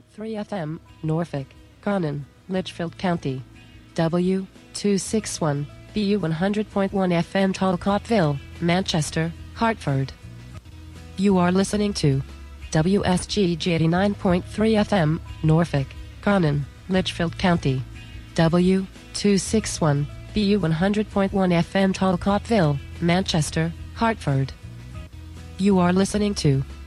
FM, Norfolk, Conan, Litchfield County. W261, BU 100.1 FM, Talcottville, Manchester, Hartford. You are listening to WSGG 89.3 FM, Norfolk, Conan, Litchfield County. W261, BU 100.1 FM, Talcottville, Manchester, Hartford. You are listening to